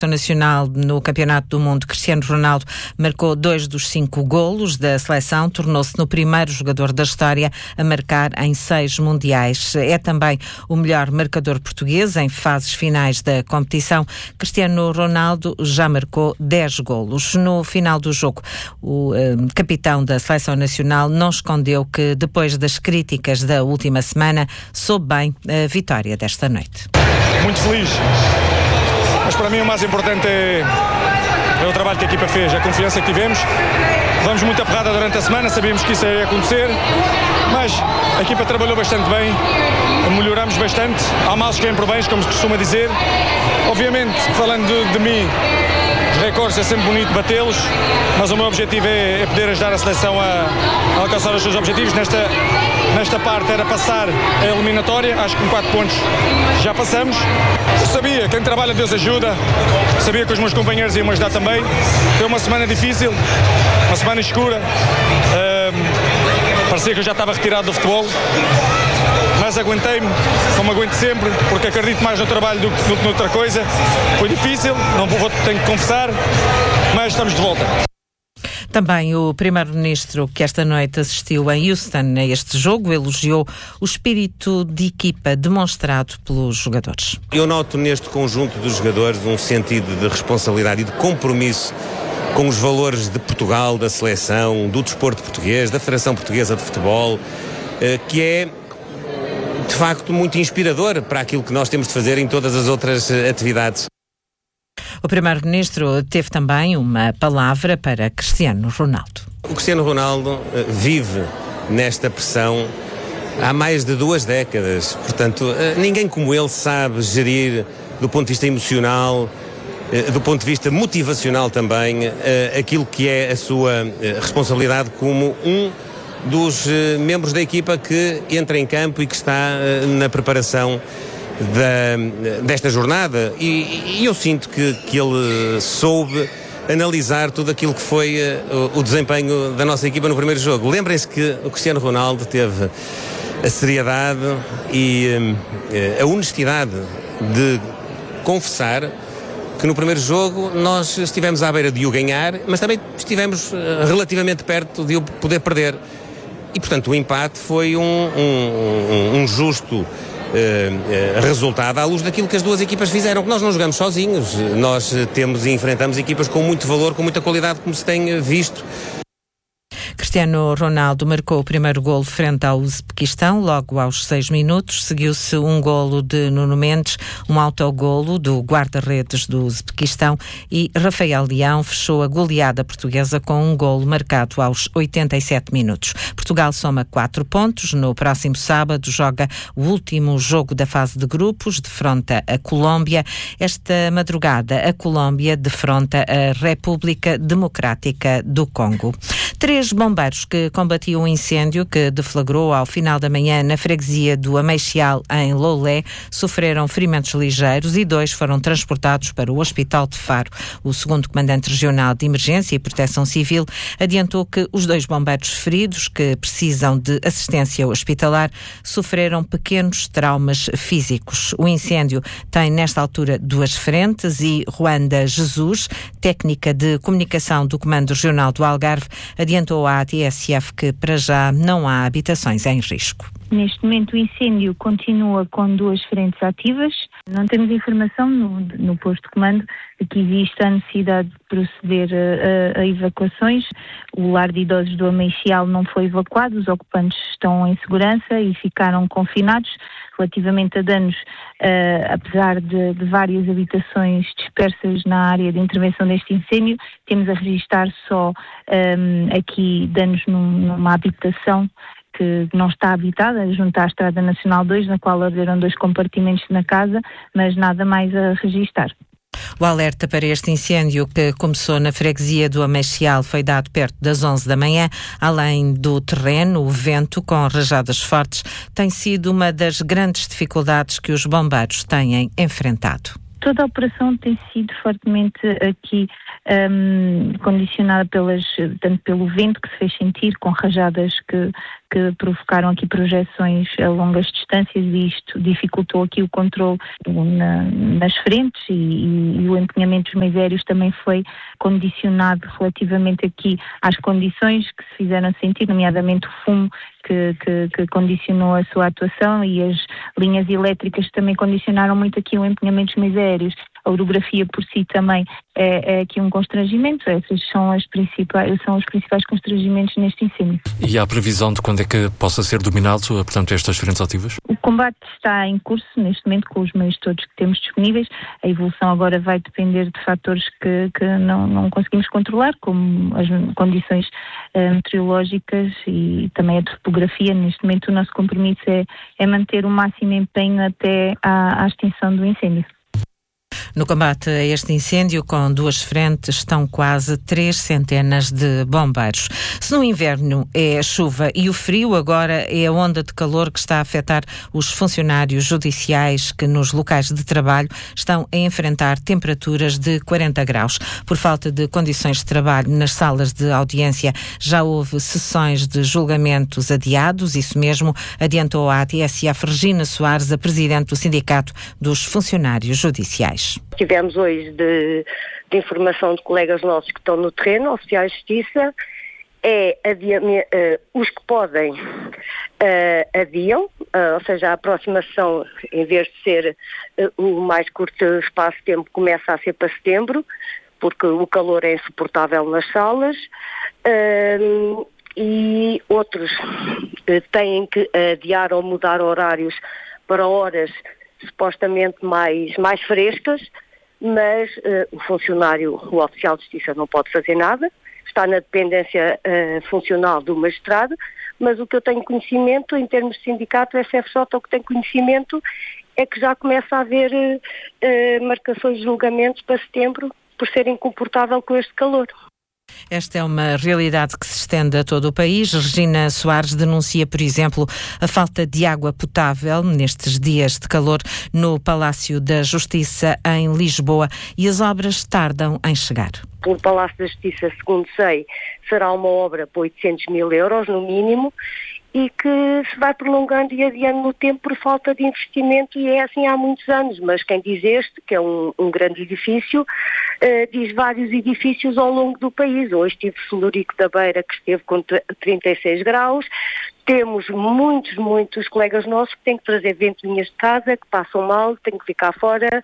Nacional no Campeonato do Mundo, Cristiano Ronaldo marcou 2 dos 5 golos da seleção, tornou-se no primeiro jogador da história a marcar em 6 mundiais. É também o melhor marcador português em fases finais da competição. Cristiano Ronaldo já marcou 10 golos. No final do jogo, o capitão da seleção nacional não escondeu que, depois das críticas da última semana, soube bem a vitória desta noite. Muito feliz. Mas para mim o mais importante é o trabalho que a equipa fez, a confiança que tivemos. Levamos muita porrada durante a semana, sabíamos que isso ia acontecer, mas a equipa trabalhou bastante bem, melhoramos bastante. Há males que vêm por bens, como se costuma dizer. Obviamente, falando de mim, os recordes é sempre bonito batê-los, mas o meu objetivo é poder ajudar a seleção a alcançar os seus objetivos. Nesta parte era passar a eliminatória, acho que com 4 pontos já passamos. Eu sabia, quem trabalha Deus ajuda, sabia que os meus companheiros iam me ajudar também. Foi uma semana difícil, uma semana escura, parecia que eu já estava retirado do futebol, mas aguentei-me, como aguento sempre, porque acredito mais no trabalho do que noutra coisa. Foi difícil, tenho que confessar, mas estamos de volta. Também o primeiro-ministro, que esta noite assistiu em Houston a este jogo, elogiou o espírito de equipa demonstrado pelos jogadores. Eu noto neste conjunto dos jogadores um sentido de responsabilidade e de compromisso com os valores de Portugal, da seleção, do desporto português, da Federação Portuguesa de Futebol, que é de facto muito inspirador para aquilo que nós temos de fazer em todas as outras atividades. O primeiro-ministro teve também uma palavra para Cristiano Ronaldo. O Cristiano Ronaldo vive nesta pressão há mais de 2 décadas. Portanto, ninguém como ele sabe gerir, do ponto de vista emocional, do ponto de vista motivacional também, aquilo que é a sua responsabilidade como um dos membros da equipa que entra em campo e que está na preparação desta jornada, e eu sinto que ele soube analisar tudo aquilo que foi o desempenho da nossa equipa no primeiro jogo. Lembrem-se que o Cristiano Ronaldo teve a seriedade e a honestidade de confessar que no primeiro jogo nós estivemos à beira de o ganhar, mas também estivemos relativamente perto de o poder perder, e portanto o empate foi um justo resultado à luz daquilo que as duas equipas fizeram, que nós não jogamos sozinhos, nós temos e enfrentamos equipas com muito valor, com muita qualidade, como se tem visto. Cristiano Ronaldo marcou o primeiro golo frente ao Uzbequistão, logo aos 6 minutos. Seguiu-se um golo de Nuno Mendes, um autogolo do guarda-redes do Uzbequistão, e Rafael Leão fechou a goleada portuguesa com um golo marcado aos 87 minutos. Portugal soma 4 pontos. No próximo sábado joga o último jogo da fase de grupos, defronta a Colômbia. Esta madrugada, a Colômbia defronta a República Democrática do Congo. 3 bombeiros que combatiam um incêndio que deflagrou ao final da manhã na freguesia do Ameixial, em Loulé, sofreram ferimentos ligeiros e 2 foram transportados para o Hospital de Faro. O segundo comandante regional de Emergência e Proteção Civil adiantou que os 2 bombeiros feridos, que precisam de assistência hospitalar, sofreram pequenos traumas físicos. O incêndio tem, nesta altura, 2 frentes e Ruanda Jesus, técnica de comunicação do Comando Regional do Algarve, adiantou à TSF que, para já, não há habitações em risco. Neste momento o incêndio continua com 2 frentes ativas. Não temos informação no posto de comando de que existe a necessidade de proceder a evacuações. O lar de idosos do Ameixial não foi evacuado, os ocupantes estão em segurança e ficaram confinados. Relativamente a danos, apesar de várias habitações dispersas na área de intervenção deste incêndio, temos a registrar só aqui danos numa habitação que não está habitada, junto à Estrada Nacional 2, na qual arderam 2 compartimentos na casa, mas nada mais a registrar. O alerta para este incêndio, que começou na freguesia do Ameixial, foi dado perto das 11 da manhã. Além do terreno, o vento, com rajadas fortes, tem sido uma das grandes dificuldades que os bombeiros têm enfrentado. Toda a operação tem sido fortemente aqui condicionada tanto pelo vento que se fez sentir, com rajadas que provocaram aqui projeções a longas distâncias, e isto dificultou aqui o controle nas frentes, e o empenhamento dos meios aéreos também foi condicionado relativamente aqui às condições que se fizeram sentir, nomeadamente o fumo que condicionou a sua atuação, e as linhas elétricas também condicionaram muito aqui o empenhamento dos meios aéreos. A orografia por si também é aqui um constrangimento. Esses são os principais constrangimentos neste incêndio. E há previsão de quando é que possa ser dominado, portanto, estas frentes ativas? O combate está em curso neste momento com os meios todos que temos disponíveis. A evolução agora vai depender de fatores que não conseguimos controlar, como as condições meteorológicas e também a topografia. Neste momento o nosso compromisso é manter o máximo empenho até à extinção do incêndio. No combate a este incêndio, com 2 frentes, estão quase 300 de bombeiros. Se no inverno é a chuva e o frio, agora é a onda de calor que está a afetar os funcionários judiciais que nos locais de trabalho estão a enfrentar temperaturas de 40 graus. Por falta de condições de trabalho nas salas de audiência, já houve sessões de julgamentos adiados. Isso mesmo adiantou a TSF Regina Soares, a presidente do Sindicato dos Funcionários Judiciais. Tivemos hoje de informação de colegas nossos que estão no terreno, oficiais de justiça, os que podem adiam, ou seja, a aproximação, em vez de ser o mais curto espaço de tempo, começa a ser para setembro, porque o calor é insuportável nas salas, e outros têm que adiar ou mudar horários para horas supostamente mais frescas, mas o oficial de justiça não pode fazer nada, está na dependência funcional do magistrado, mas o que eu tenho conhecimento, em termos de sindicato, o SFJ, o que tenho conhecimento é que já começa a haver marcações de julgamentos para setembro por ser incomportável com este calor. Esta é uma realidade que se estende a todo o país. Regina Soares denuncia, por exemplo, a falta de água potável nestes dias de calor no Palácio da Justiça em Lisboa, e as obras tardam em chegar. O Palácio da Justiça, segundo sei, será uma obra por 800 mil euros no mínimo, e que se vai prolongando e adiando no tempo por falta de investimento, e é assim há muitos anos. Mas quem diz este, que é um grande edifício, diz vários edifícios ao longo do país. Hoje tive Celurico da Beira, que esteve com 36 graus. Temos muitos colegas nossos que têm que trazer ventoinhas de casa, que passam mal, que têm que ficar fora.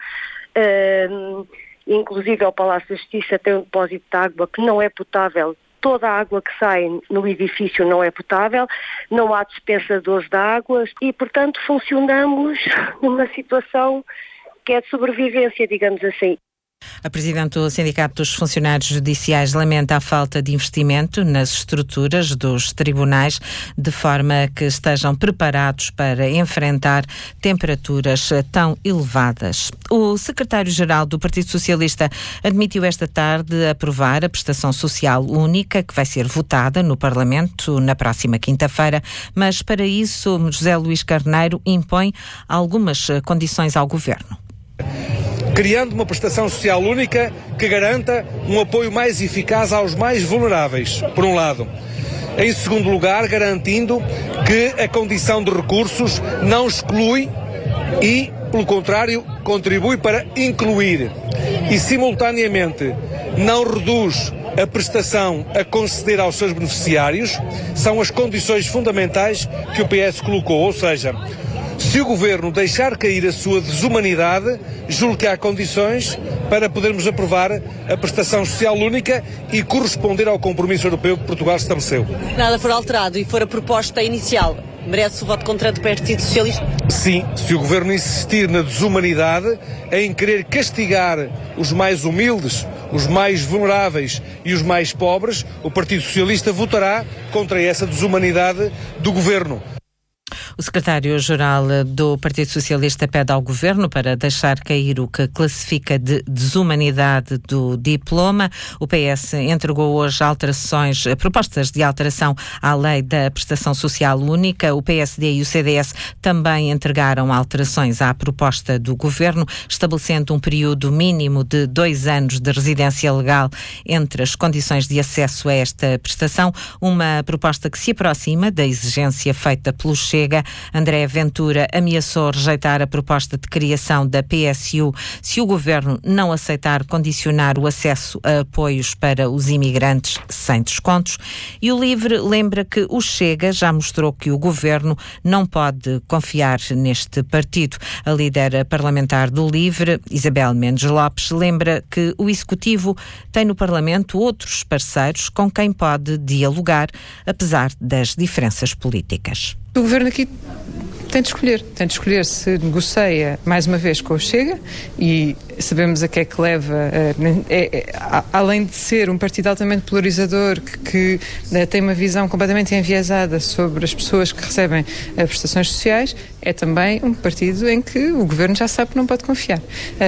Inclusive ao Palácio da Justiça tem um depósito de água que não é potável. Toda a água que sai no edifício não é potável, não há dispensadores de águas e, portanto, funcionamos numa situação que é de sobrevivência, digamos assim. A presidente do Sindicato dos Funcionários Judiciais lamenta a falta de investimento nas estruturas dos tribunais, de forma que estejam preparados para enfrentar temperaturas tão elevadas. O secretário-geral do Partido Socialista admitiu esta tarde aprovar a prestação social única, que vai ser votada no Parlamento na próxima quinta-feira, mas para isso José Luís Carneiro impõe algumas condições ao Governo. Criando uma prestação social única que garanta um apoio mais eficaz aos mais vulneráveis, por um lado. Em segundo lugar, garantindo que a condição de recursos não exclui e, pelo contrário, contribui para incluir. E, simultaneamente, não reduz a prestação a conceder aos seus beneficiários. São as condições fundamentais que o PS colocou, ou seja, se o Governo deixar cair a sua desumanidade, julgo que há condições para podermos aprovar a prestação social única e corresponder ao compromisso europeu que Portugal estabeleceu. Se nada for alterado e for a proposta inicial, merece o voto contra do Partido Socialista? Sim, se o Governo insistir na desumanidade, em querer castigar os mais humildes, os mais vulneráveis e os mais pobres, o Partido Socialista votará contra essa desumanidade do Governo. O secretário-geral do Partido Socialista pede ao Governo para deixar cair o que classifica de desumanidade do diploma. O PS entregou hoje propostas de alteração à lei da prestação social única. O PSD e o CDS também entregaram alterações à proposta do Governo, estabelecendo um período mínimo de 2 anos de residência legal entre as condições de acesso a esta prestação, uma proposta que se aproxima da exigência feita pelo Chega. André Ventura ameaçou rejeitar a proposta de criação da PSU se o Governo não aceitar condicionar o acesso a apoios para os imigrantes sem descontos. E o LIVRE lembra que o Chega já mostrou que o Governo não pode confiar neste partido. A líder parlamentar do LIVRE, Isabel Mendes Lopes, lembra que o Executivo tem no Parlamento outros parceiros com quem pode dialogar, apesar das diferenças políticas. O Governo aqui tem de escolher se negocia mais uma vez com o Chega, e sabemos a que é que leva, além de ser um partido altamente polarizador que tem uma visão completamente enviesada sobre as pessoas que recebem prestações sociais, é também um partido em que o Governo já sabe que não pode confiar.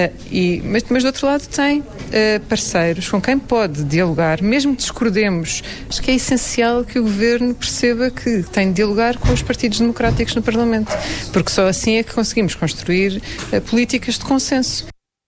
Mas do outro lado tem parceiros com quem pode dialogar, mesmo que discordemos. Acho que é essencial que o Governo perceba que tem de dialogar com os partidos democráticos no Parlamento, porque só assim é que conseguimos construir políticas de consenso.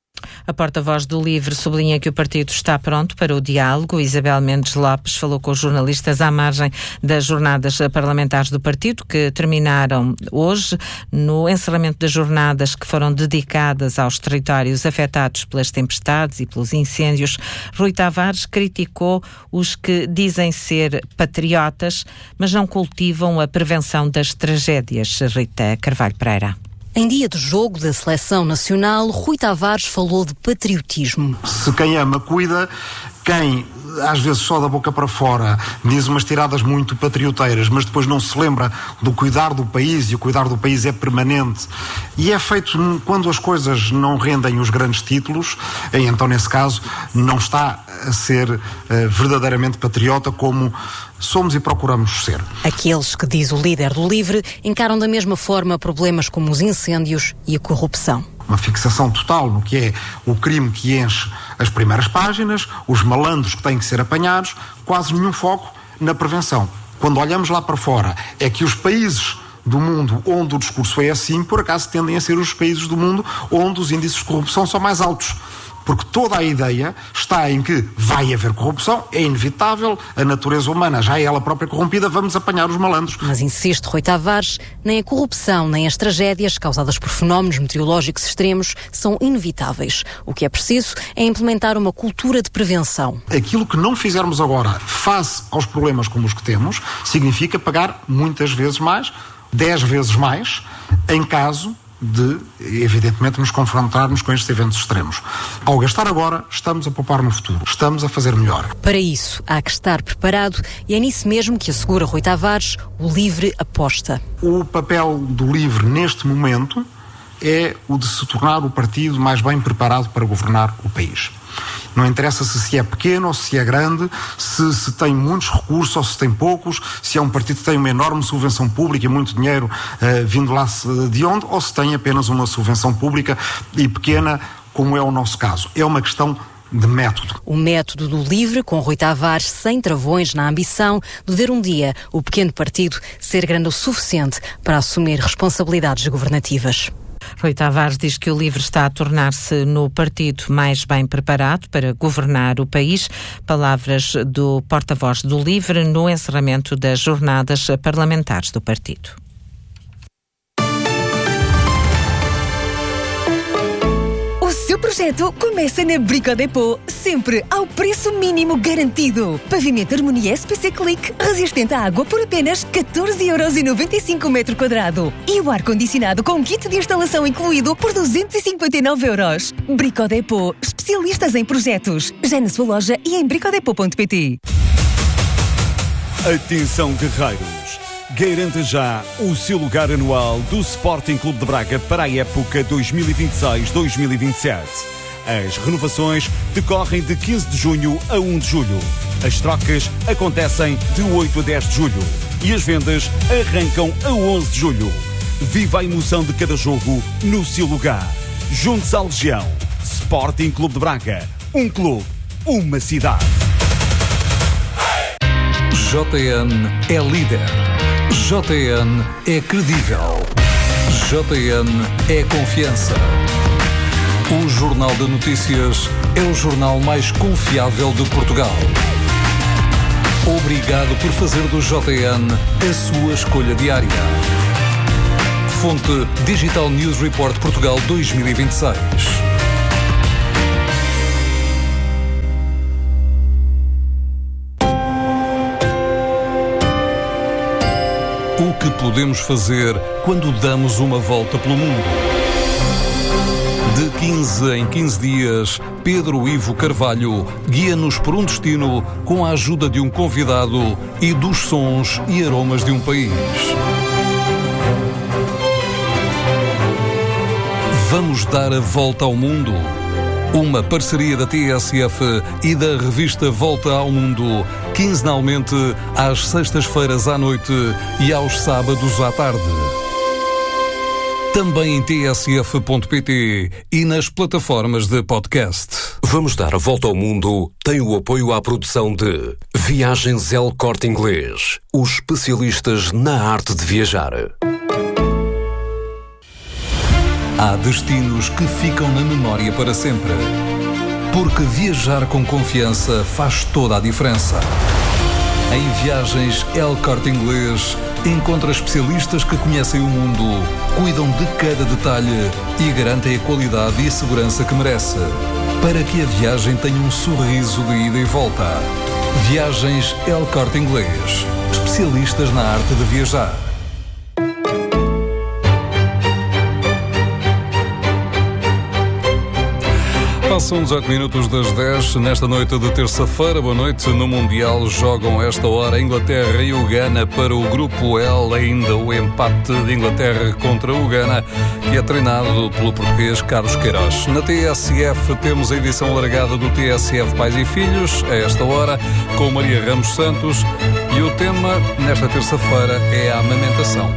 A porta-voz do LIVRE sublinha que o partido está pronto para o diálogo. Isabel Mendes Lopes falou com os jornalistas à margem das jornadas parlamentares do partido, que terminaram hoje. No encerramento das jornadas que foram dedicadas aos territórios afetados pelas tempestades e pelos incêndios, Rui Tavares criticou os que dizem ser patriotas, mas não cultivam a prevenção das tragédias. Rita Carvalho Pereira. Em dia de jogo da Seleção Nacional, Rui Tavares falou de patriotismo. Se quem ama cuida, quem às vezes só da boca para fora diz umas tiradas muito patrioteiras, mas depois não se lembra do cuidar do país, e o cuidar do país é permanente e é feito quando as coisas não rendem os grandes títulos, e então nesse caso não está a ser verdadeiramente patriota como somos e procuramos ser. Aqueles que, diz o líder do LIVRE, encaram da mesma forma problemas como os incêndios e a corrupção. Uma fixação total no que é o crime que enche as primeiras páginas, os malandros que têm que ser apanhados, quase nenhum foco na prevenção. Quando olhamos lá para fora, é que os países do mundo onde o discurso é assim, por acaso tendem a ser os países do mundo onde os índices de corrupção são mais altos. Porque toda a ideia está em que vai haver corrupção, é inevitável, a natureza humana já é ela própria corrompida, vamos apanhar os malandros. Mas insiste Rui Tavares, nem a corrupção nem as tragédias causadas por fenómenos meteorológicos extremos são inevitáveis. O que é preciso é implementar uma cultura de prevenção. Aquilo que não fizermos agora, face aos problemas como os que temos, significa pagar muitas vezes mais, 10 vezes mais, em caso de, evidentemente, nos confrontarmos com estes eventos extremos. Ao gastar agora, estamos a poupar no futuro. Estamos a fazer melhor. Para isso, há que estar preparado, e é nisso mesmo que assegura Rui Tavares, o LIVRE aposta. O papel do LIVRE neste momento é o de se tornar o partido mais bem preparado para governar o país. Não interessa se é pequeno ou se é grande, se tem muitos recursos ou se tem poucos, se é um partido que tem uma enorme subvenção pública e muito dinheiro vindo lá de onde, ou se tem apenas uma subvenção pública e pequena, como é o nosso caso. É uma questão de método. O método do LIVRE, com Rui Tavares sem travões na ambição de ver um dia o pequeno partido ser grande o suficiente para assumir responsabilidades governativas. Rui Tavares diz que o LIVRE está a tornar-se no partido mais bem preparado para governar o país. Palavras do porta-voz do LIVRE no encerramento das jornadas parlamentares do partido. O seu projeto começa na Brico Dépôt, sempre ao preço mínimo garantido. Pavimento Harmonia SPC Click, resistente à água por apenas 14,95€ o metro quadrado. E o ar-condicionado com kit de instalação incluído por 259€. Brico Dépôt, especialistas em projetos. Já na sua loja e em bricodepot.pt. Atenção, guerreiros! Garanta já o seu lugar anual do Sporting Clube de Braga para a época 2026-2027. As renovações decorrem de 15 de junho a 1 de julho. As trocas acontecem de 8 a 10 de julho. E as vendas arrancam a 11 de julho. Viva a emoção de cada jogo no seu lugar. Junte-se à Legião. Sporting Clube de Braga. Um clube, uma cidade. JN é líder. JN é credível. JN é confiança. O Jornal de Notícias é o jornal mais confiável de Portugal. Obrigado por fazer do JN a sua escolha diária. Fonte Digital News Report Portugal 2026. O que podemos fazer quando damos uma volta pelo mundo? De 15 em 15 dias, Pedro Ivo Carvalho guia-nos por um destino com a ajuda de um convidado e dos sons e aromas de um país. Vamos dar a volta ao mundo. Uma parceria da TSF e da revista Volta ao Mundo, quinzenalmente às sextas-feiras à noite e aos sábados à tarde. Também em tsf.pt e nas plataformas de podcast. Vamos dar a volta ao mundo tem o apoio à produção de Viagens El Corte Inglês, os especialistas na arte de viajar. Há destinos que ficam na memória para sempre. Porque viajar com confiança faz toda a diferença. Em Viagens El Corte Inglês, encontra especialistas que conhecem o mundo, cuidam de cada detalhe e garantem a qualidade e a segurança que merece. Para que a viagem tenha um sorriso de ida e volta. Viagens El Corte Inglês. Especialistas na arte de viajar. Passam 18 minutos das 10 nesta noite de terça-feira. Boa noite. No Mundial jogam esta hora Inglaterra e Uganda para o Grupo L. Ainda o empate de Inglaterra contra o Uganda, que é treinado pelo português Carlos Queiroz. Na TSF temos a edição alargada do TSF Pais e Filhos, a esta hora, com Maria Ramos Santos. E o tema nesta terça-feira é a amamentação.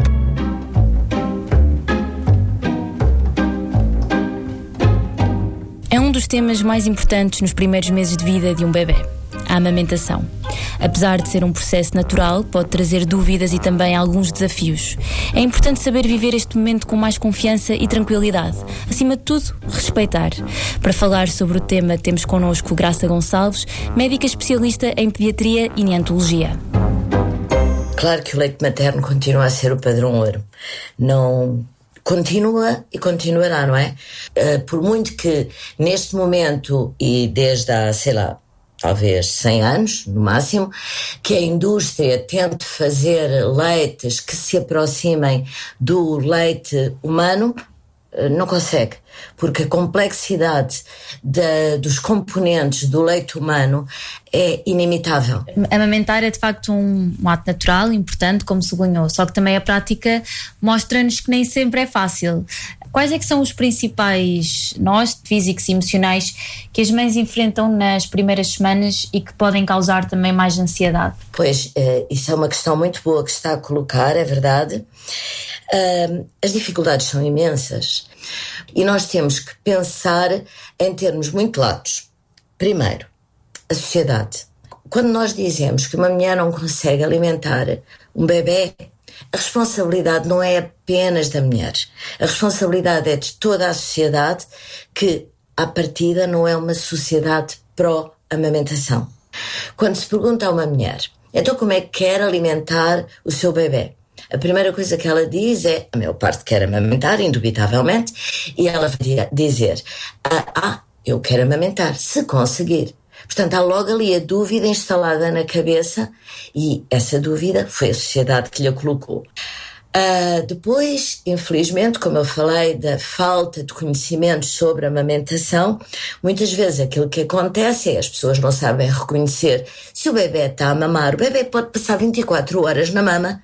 É um dos temas mais importantes nos primeiros meses de vida de um bebê, a amamentação. Apesar de ser um processo natural, pode trazer dúvidas e também alguns desafios. É importante saber viver este momento com mais confiança e tranquilidade. Acima de tudo, respeitar. Para falar sobre o tema, temos connosco Graça Gonçalves, médica especialista em pediatria e neonatologia. Claro que o leite materno continua a ser o padrão ouro. Não... Continua e continuará, não é? Por muito que neste momento e desde há, sei lá, talvez 100 anos, no máximo, que a indústria tente fazer leites que se aproximem do leite humano, não consegue, porque a complexidade dos componentes do leite humano é inimitável. Amamentar é de facto um ato natural, importante, como sublinhou, só que também a prática mostra-nos que nem sempre é fácil. Quais é que são os principais nós, físicos e emocionais, que as mães enfrentam nas primeiras semanas e que podem causar também mais ansiedade? Pois, isso é uma questão muito boa que está a colocar, é verdade. As dificuldades são imensas e nós temos que pensar em termos muito lados. Primeiro, a sociedade. Quando nós dizemos que uma mulher não consegue alimentar um bebê, a responsabilidade não é apenas da mulher. A responsabilidade é de toda a sociedade, que, à partida, não é uma sociedade pró-amamentação. Quando se pergunta a uma mulher, então como é que quer alimentar o seu bebê? A primeira coisa que ela diz é: a maior parte quer amamentar, indubitavelmente, e ela vai dizer: eu quero amamentar, se conseguir. Portanto, há logo ali a dúvida instalada na cabeça, e essa dúvida foi a sociedade que lhe a colocou. Depois, infelizmente, como eu falei da falta de conhecimentos sobre a amamentação, muitas vezes aquilo que acontece é as pessoas não sabem reconhecer se o bebê está a mamar. O bebê pode passar 24 horas na mama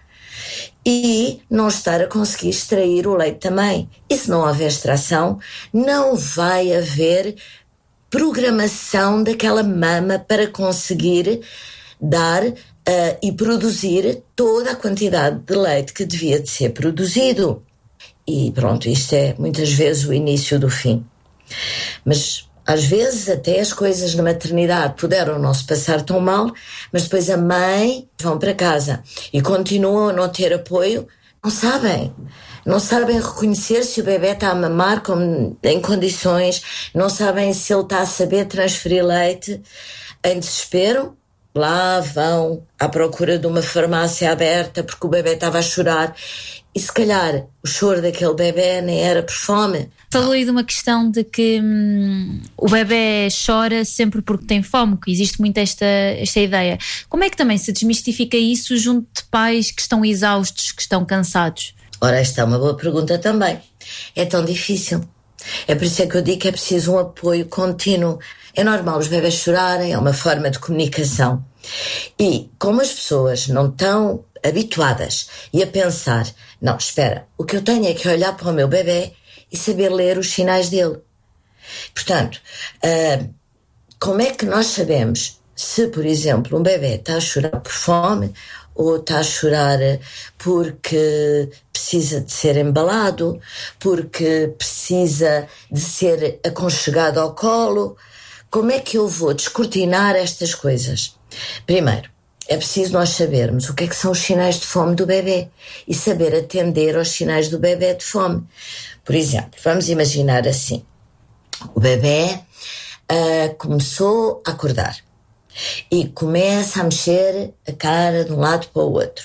e não estar a conseguir extrair o leite também. E se não houver extração, não vai haver programação daquela mama para conseguir dar e produzir toda a quantidade de leite que devia de ser produzido. E pronto, isto é muitas vezes o início do fim. Mas às vezes até as coisas na maternidade puderam não se passar tão mal, mas depois a mãe vão para casa e continuam a não ter apoio, não sabem reconhecer se o bebê está a mamar em condições, não sabem se ele está a saber transferir leite. Em desespero, lá vão à procura de uma farmácia aberta porque o bebê estava a chorar. E se calhar o choro daquele bebê nem era por fome. Falou aí de uma questão de que o bebê chora sempre porque tem fome, que existe muito esta ideia. Como é que também se desmistifica isso junto de pais que estão exaustos, que estão cansados? Ora, esta é uma boa pergunta também. É tão difícil. É por isso que eu digo que é preciso um apoio contínuo. É normal os bebés chorarem, é uma forma de comunicação. E como as pessoas não estão habituadas e a pensar, não, espera, o que eu tenho é que olhar para o meu bebê e saber ler os sinais dele. Portanto, como é que nós sabemos se, por exemplo, um bebê está a chorar por fome ou está a chorar porque precisa de ser embalado, porque precisa de ser aconchegado ao colo? Como é que eu vou descortinar estas coisas? Primeiro, é preciso nós sabermos o que é que são os sinais de fome do bebê e saber atender aos sinais do bebê de fome. Por exemplo, vamos imaginar assim, o bebê começou a acordar e começa a mexer a cara de um lado para o outro.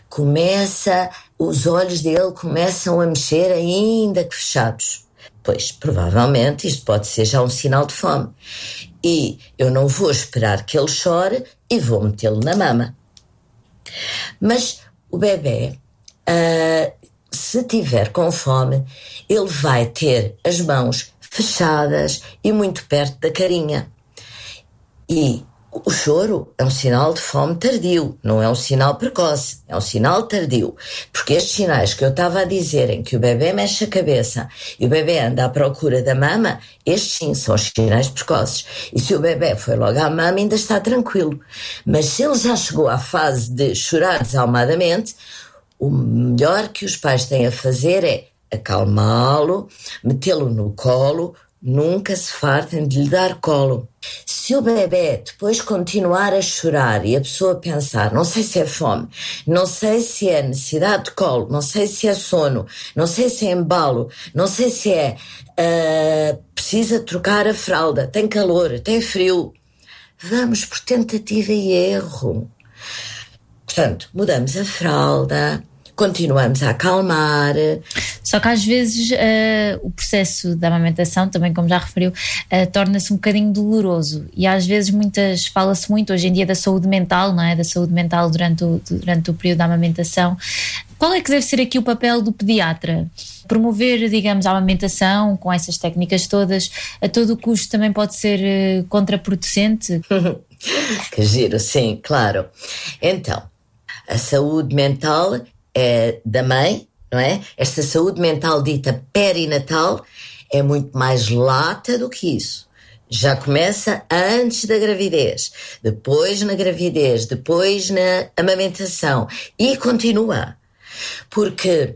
Os olhos dele começam a mexer ainda que fechados. Pois, provavelmente, isto pode ser já um sinal de fome. E eu não vou esperar que ele chore e vou metê-lo na mama. Mas o bebê, se tiver com fome, ele vai ter as mãos fechadas e muito perto da carinha. E o choro é um sinal de fome tardio, não é um sinal precoce, é um sinal tardio. Porque estes sinais que eu estava a dizer, em que o bebê mexe a cabeça e o bebê anda à procura da mama, estes sim são os sinais precoces. E se o bebê foi logo à mama, ainda está tranquilo. Mas se ele já chegou à fase de chorar desalmadamente, o melhor que os pais têm a fazer é acalmá-lo, metê-lo no colo, nunca se fartem de lhe dar colo. Se o bebê depois continuar a chorar e a pessoa pensar, não sei se é fome, não sei se é necessidade de colo, não sei se é sono, não sei se é embalo, não sei se é precisa trocar a fralda, tem calor, tem frio, vamos por tentativa e erro. Portanto, mudamos a fralda, continuamos a acalmar. Só que às vezes o processo da amamentação, também como já referiu, torna-se um bocadinho doloroso e às vezes fala-se muito hoje em dia da saúde mental, não é? Da saúde mental durante o período da amamentação. Qual é que deve ser aqui o papel do pediatra? Promover, digamos, a amamentação com essas técnicas todas, a todo o custo também pode ser contraproducente? Que giro, sim, claro. Então, a saúde mental é da mãe, não é? Esta saúde mental dita perinatal é muito mais lata do que isso. Já começa antes da gravidez, depois na gravidez, depois na amamentação e continua. Porque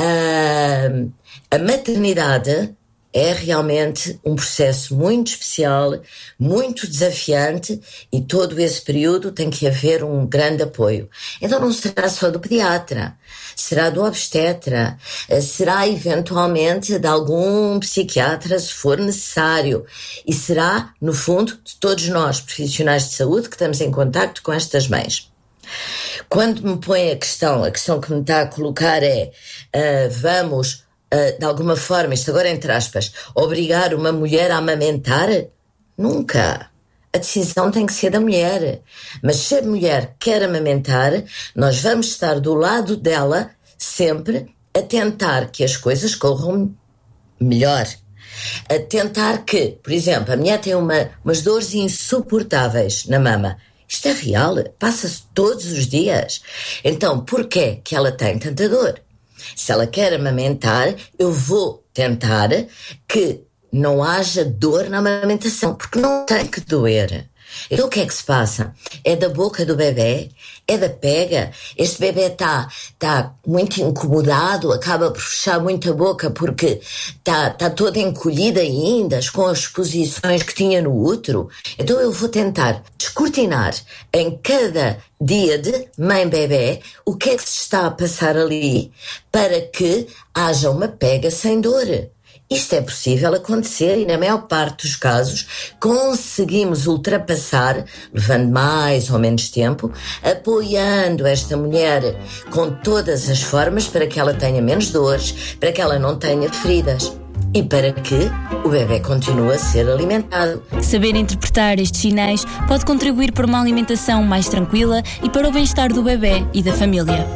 a maternidade é realmente um processo muito especial, muito desafiante e todo esse período tem que haver um grande apoio. Então não será só do pediatra, será do obstetra, será eventualmente de algum psiquiatra se for necessário e será, no fundo, de todos nós, profissionais de saúde, que estamos em contacto com estas mães. Quando me põe a questão que me está a colocar é vamos... de alguma forma, isto agora entre aspas, obrigar uma mulher a amamentar? Nunca. A decisão tem que ser da mulher. Mas se a mulher quer amamentar, nós vamos estar do lado dela sempre a tentar que as coisas corram melhor. A tentar que, por exemplo, a mulher tem umas dores insuportáveis na mama. Isto é real, passa-se todos os dias. Então, porquê que ela tem tanta dor? Se ela quer amamentar, eu vou tentar que não haja dor na amamentação, porque não tem que doer. Então o que é que se passa? É da boca do bebê? É da pega? Este bebê está muito incomodado, acaba por fechar muito a boca porque está toda encolhida ainda, com as exposições que tinha no útero. Então eu vou tentar descortinar em cada dia de mãe-bebê o que é que se está a passar ali para que haja uma pega sem dor. Isto é possível acontecer e, na maior parte dos casos, conseguimos ultrapassar, levando mais ou menos tempo, apoiando esta mulher com todas as formas para que ela tenha menos dores, para que ela não tenha feridas e para que o bebê continue a ser alimentado. Saber interpretar estes sinais pode contribuir para uma alimentação mais tranquila e para o bem-estar do bebê e da família.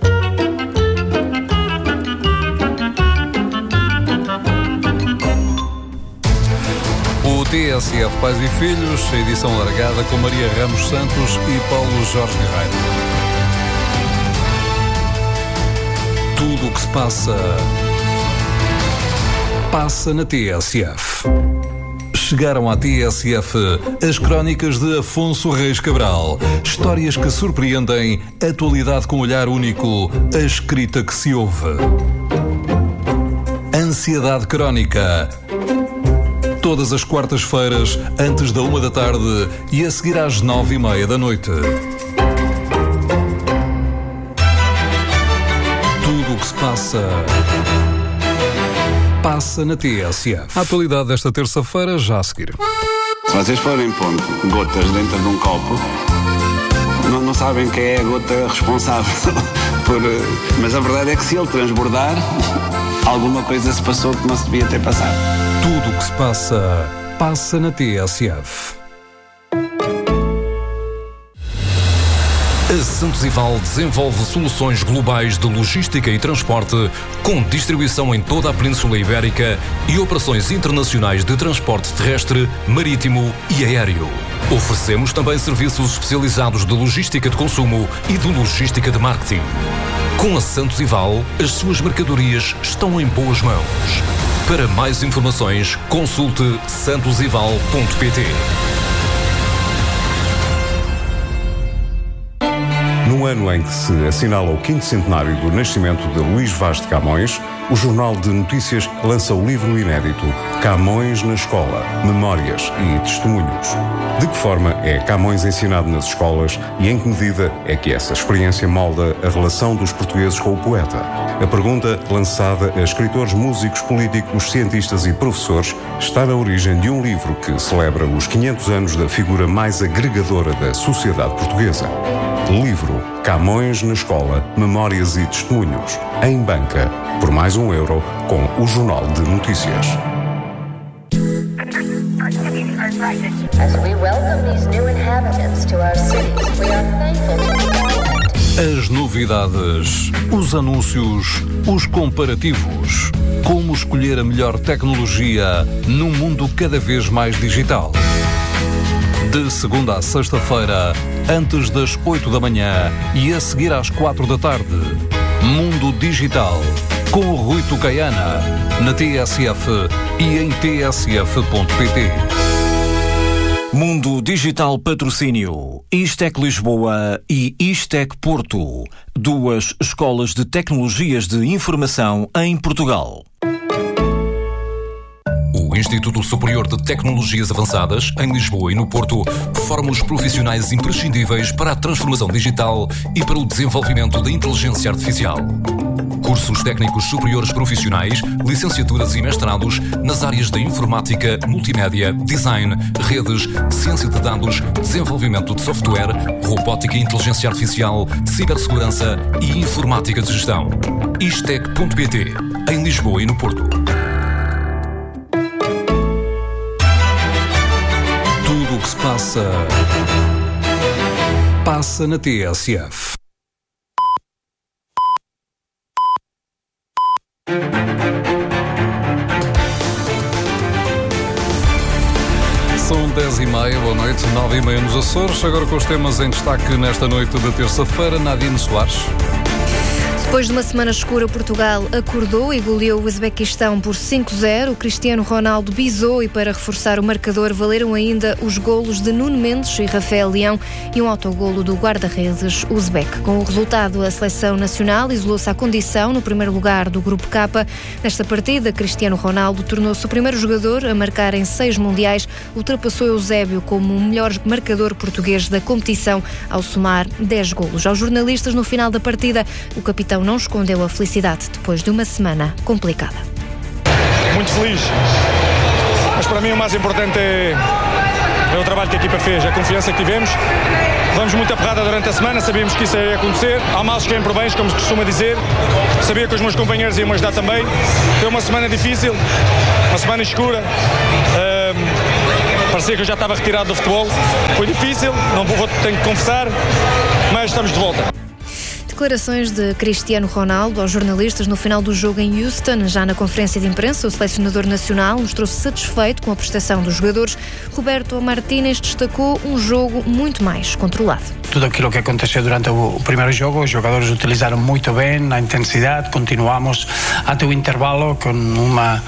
O TSF Pais e Filhos, edição largada com Maria Ramos Santos e Paulo Jorge Guerreiro. Tudo o que se passa na TSF. Chegaram à TSF as crónicas de Afonso Reis Cabral. Histórias que surpreendem, atualidade com olhar único, a escrita que se ouve. Ansiedade Crónica. Todas as quartas-feiras, antes da 1 da tarde e a seguir às 9:30 da noite. Tudo o que se passa na TSF. A atualidade desta terça-feira, já a seguir. Se vocês forem pondo gotas dentro de um copo, não sabem quem é a gota responsável. Mas a verdade é que se ele transbordar, alguma coisa se passou que não se devia ter passado. Tudo o que se passa na TSF. A Santos Ival desenvolve soluções globais de logística e transporte com distribuição em toda a Península Ibérica e operações internacionais de transporte terrestre, marítimo e aéreo. Oferecemos também serviços especializados de logística de consumo e de logística de marketing. Com a Santos Ival, as suas mercadorias estão em boas mãos. Para mais informações, consulte santosival.pt. No ano em que se assinala o 5º centenário do nascimento de Luís Vaz de Camões, o Jornal de Notícias lança o livro inédito Camões na Escola, Memórias e Testemunhos. De que forma é Camões ensinado nas escolas e em que medida é que essa experiência molda a relação dos portugueses com o poeta? A pergunta, lançada a escritores, músicos, políticos, cientistas e professores, está na origem de um livro que celebra os 500 anos da figura mais agregadora da sociedade portuguesa. Livro Camões na Escola, Memórias e Testemunhos, em banca, por mais €1, com o Jornal de Notícias. As novidades, os anúncios, os comparativos. Como escolher a melhor tecnologia num mundo cada vez mais digital. De segunda a sexta-feira, antes das 8 da manhã e a seguir às 4 da tarde. Mundo Digital, com o Rui Tucaiana, na TSF e em tsf.pt. Mundo Digital Patrocínio, Istec Lisboa e Istec Porto, duas escolas de tecnologias de informação em Portugal. O Instituto Superior de Tecnologias Avançadas, em Lisboa e no Porto, forma os profissionais imprescindíveis para a transformação digital e para o desenvolvimento da inteligência artificial. Cursos técnicos superiores profissionais, licenciaturas e mestrados nas áreas da informática, multimédia, design, redes, ciência de dados, desenvolvimento de software, robótica e inteligência artificial, cibersegurança e informática de gestão. Istec.pt, em Lisboa e no Porto. Tudo o que se passa na TSF. São 10h30, boa noite, 9h30 nos Açores. Agora com os temas em destaque nesta noite de terça-feira, Nadine Soares. Depois de uma semana escura, Portugal acordou e goleou o Uzbequistão por 5-0. O Cristiano Ronaldo bisou e, para reforçar o marcador, valeram ainda os golos de Nuno Mendes e Rafael Leão e um autogolo do guarda-redes uzbeque. Com o resultado, a seleção nacional isolou-se à condição no primeiro lugar do Grupo K. Nesta partida, Cristiano Ronaldo tornou-se o primeiro jogador a marcar em 6 mundiais, ultrapassou Eusébio como o melhor marcador português da competição ao somar 10 golos. Aos jornalistas, no final da partida, o capitão não escondeu a felicidade depois de uma semana complicada. Muito feliz, mas para mim o mais importante é o trabalho que a equipa fez, a confiança que tivemos. Vamos muito aperrada durante a semana, sabíamos que isso ia acontecer. Há males que vêm por bens, como se costuma dizer. Sabia que os meus companheiros iam ajudar também. Foi uma semana difícil, uma semana escura. Parecia que eu já estava retirado do futebol. Foi difícil, tenho que confessar, mas estamos de volta. Declarações de Cristiano Ronaldo aos jornalistas no final do jogo em Houston. Já na conferência de imprensa, o selecionador nacional mostrou-se satisfeito com a prestação dos jogadores. Roberto Martínez destacou um jogo muito mais controlado. Tudo aquilo que aconteceu durante o primeiro jogo, os jogadores utilizaram muito bem a intensidade, continuamos até o intervalo com uma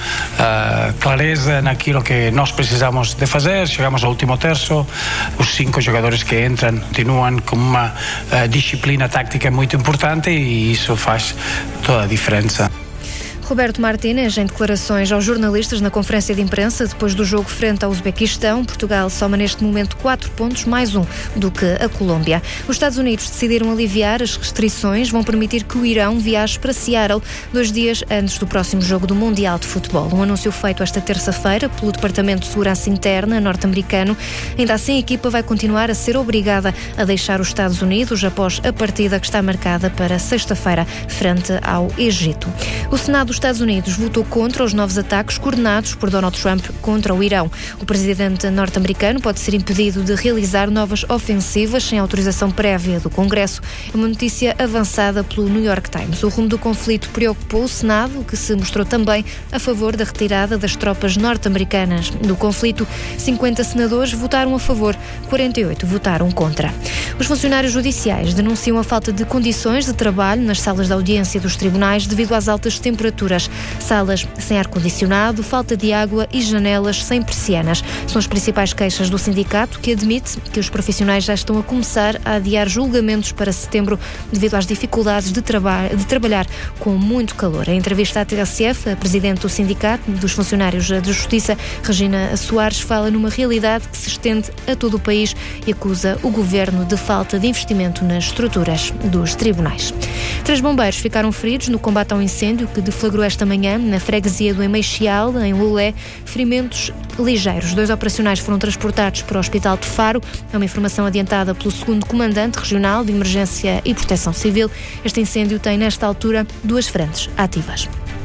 clareza naquilo que nós precisamos de fazer. Chegamos ao último terço, os 5 jogadores que entram continuam com uma disciplina tática muito importante e isso faz toda a diferença. Roberto Martínez, em declarações aos jornalistas na conferência de imprensa depois do jogo frente ao Uzbequistão. Portugal soma neste momento 4 pontos, mais um do que a Colômbia. Os Estados Unidos decidiram aliviar as restrições, vão permitir que o Irão viaje para Seattle 2 dias antes do próximo jogo do Mundial de Futebol. Um anúncio feito esta terça-feira pelo Departamento de Segurança Interna norte-americano. Ainda assim, a equipa vai continuar a ser obrigada a deixar os Estados Unidos após a partida que está marcada para sexta-feira frente ao Egito. O Senado dos Estados Unidos votou contra os novos ataques coordenados por Donald Trump contra o Irão. O presidente norte-americano pode ser impedido de realizar novas ofensivas sem autorização prévia do Congresso. É uma notícia avançada pelo New York Times. O rumo do conflito preocupou o Senado, que se mostrou também a favor da retirada das tropas norte-americanas do conflito. 50 senadores votaram a favor, 48 votaram contra. Os funcionários judiciais denunciam a falta de condições de trabalho nas salas de audiência dos tribunais devido às altas temperaturas. Salas sem ar-condicionado, falta de água e janelas sem persianas. São as principais queixas do sindicato, que admite que os profissionais já estão a começar a adiar julgamentos para setembro devido às dificuldades de trabalhar com muito calor. Em entrevista à TSF, a presidente do Sindicato dos Funcionários de Justiça, Regina Soares, fala numa realidade que se estende a todo o país e acusa o governo de falta de investimento nas estruturas dos tribunais. 3 bombeiros ficaram feridos no combate ao incêndio que deflagrou esta manhã na freguesia do Emeixial, em Lolé. Ferimentos ligeiros. 2 operacionais foram transportados para o Hospital de Faro. É uma informação adiantada pelo 2º Comandante Regional de Emergência e Proteção Civil. Este incêndio tem, nesta altura, 2 frentes ativas.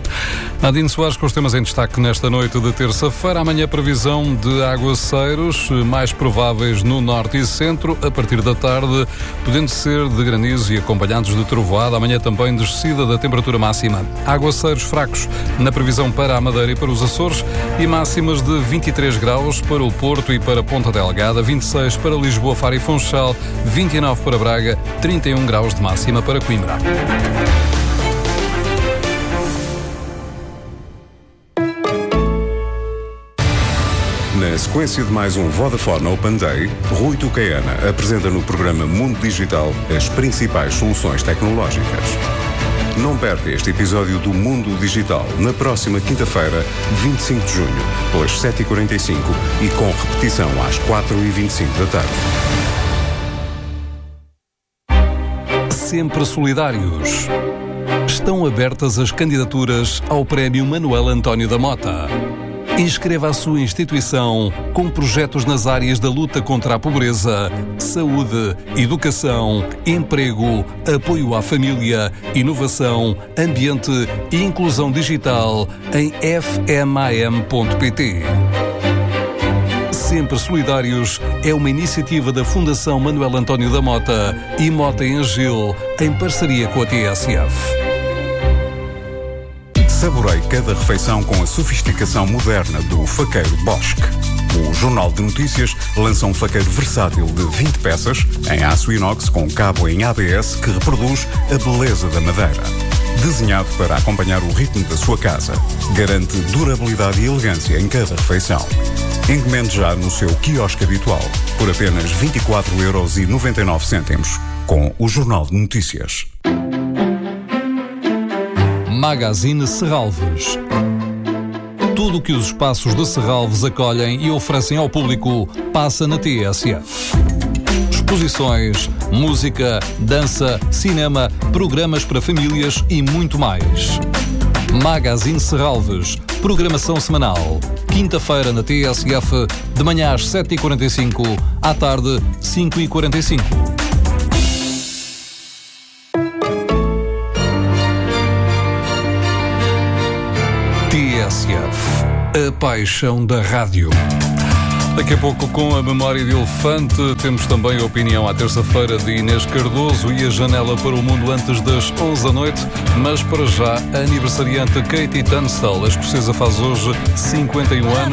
Nadine Soares com os temas em destaque nesta noite de terça-feira. Amanhã previsão de aguaceiros mais prováveis no norte e centro a partir da tarde, podendo ser de granizo e acompanhados de trovoada. Amanhã também descida da temperatura máxima. Aguaceiros fracos na previsão para a Madeira e para os Açores e máximas de 23 graus para o Porto e para Ponta Delgada, 26 para Lisboa, Faro e Funchal, 29 para Braga, 31 graus de máxima para Coimbra. Na sequência de mais um Vodafone Open Day, Rui Tucaiana apresenta no programa Mundo Digital as principais soluções tecnológicas. Não perca este episódio do Mundo Digital na próxima quinta-feira, 25 de junho, pelas 7h45 e com repetição às 4h25 da tarde. Sempre solidários. Estão abertas as candidaturas ao Prémio Manuel António da Mota. Inscreva a sua instituição com projetos nas áreas da luta contra a pobreza, saúde, educação, emprego, apoio à família, inovação, ambiente e inclusão digital em fmam.pt. Sempre Solidários é uma iniciativa da Fundação Manuel António da Mota e Mota em Gil, em parceria com a TSF. Saboreie cada refeição com a sofisticação moderna do faqueiro Bosch. O Jornal de Notícias lança um faqueiro versátil de 20 peças, em aço inox com cabo em ABS que reproduz a beleza da madeira. Desenhado para acompanhar o ritmo da sua casa, garante durabilidade e elegância em cada refeição. Encomende já no seu quiosque habitual, por apenas 24,99€, com o Jornal de Notícias. Magazine Serralves. Tudo o que os espaços de Serralves acolhem e oferecem ao público passa na TSF. Exposições, música, dança, cinema, programas para famílias e muito mais. Magazine Serralves. Programação semanal. Quinta-feira na TSF, de manhã às 7h45, à tarde 5h45. TSF, a paixão da rádio. Daqui a pouco, com a memória de elefante, temos também a opinião à terça-feira de Inês Cardoso e a janela para o mundo antes das 11 da noite. Mas para já, a aniversariante Katie Tunstall, a escocesa, faz hoje 51 anos.